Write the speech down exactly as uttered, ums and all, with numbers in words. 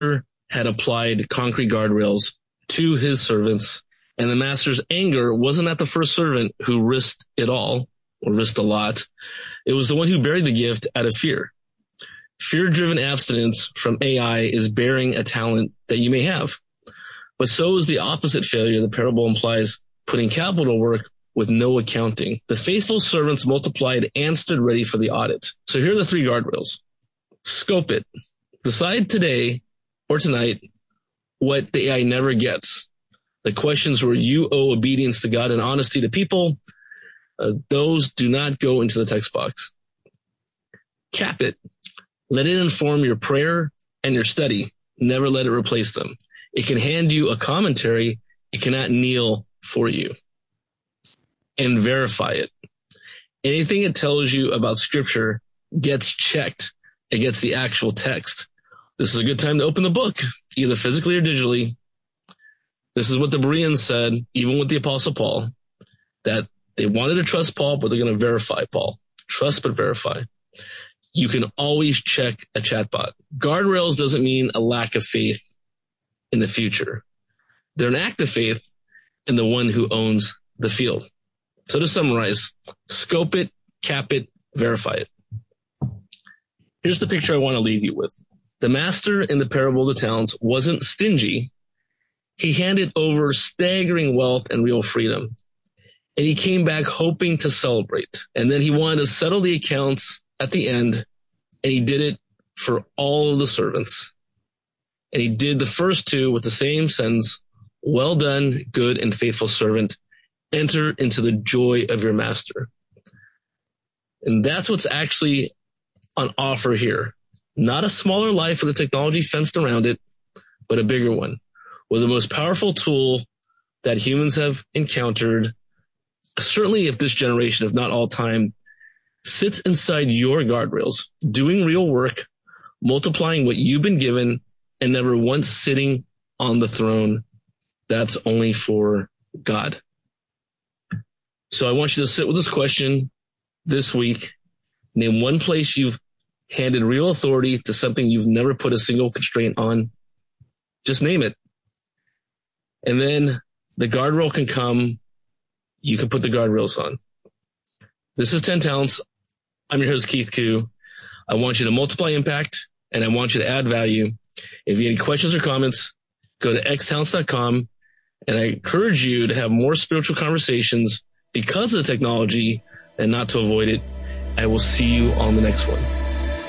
had applied concrete guardrails to his servants, and the master's anger wasn't at the first servant who risked it all, or risked a lot. It was the one who buried the gift out of fear. Fear-driven abstinence from A I is bearing a talent that you may have. But so is the opposite failure the parable implies, putting capital to work with no accounting. The faithful servants multiplied and stood ready for the audit. So here are the three guardrails. Scope it. Decide today or tonight what the A I never gets. The questions where you owe obedience to God and honesty to people, uh, those do not go into the text box. Cap it. Let it inform your prayer and your study. Never let it replace them. It can hand you a commentary. It cannot kneel for you. And verify it. Anything it tells you about scripture gets checked against the actual text. This is a good time to open the book, either physically or digitally. This is what the Bereans said, even with the Apostle Paul, that they wanted to trust Paul, but they're going to verify Paul. Trust but verify. You can always check a chatbot. Guardrails doesn't mean a lack of faith in the future. They're an act of faith in the one who owns the field. So to summarize, scope it, cap it, verify it. Here's the picture I want to leave you with. The master in the parable of the talents wasn't stingy. He handed over staggering wealth and real freedom. And he came back hoping to celebrate. And then he wanted to settle the accounts at the end. And he did it for all of the servants. And he did the first two with the same sentence, well done, good and faithful servant. Enter into the joy of your master. And that's what's actually on offer here. Not a smaller life with the technology fenced around it, but a bigger one, with the most powerful tool that humans have encountered, certainly if this generation, if not all time, sits inside your guardrails, doing real work, multiplying what you've been given, and never once sitting on the throne. That's only for God. So I want you to sit with this question this week. Name one place you've handed real authority to something you've never put a single constraint on. Just name it. And then the guardrail can come. You can put the guardrails on. This is ten Talents. I'm your host, Keith Koo. I want you to multiply impact, and I want you to add value. If you have any questions or comments, go to x talents dot com, and I encourage you to have more spiritual conversations because of the technology and not to avoid it. I will see you on the next one.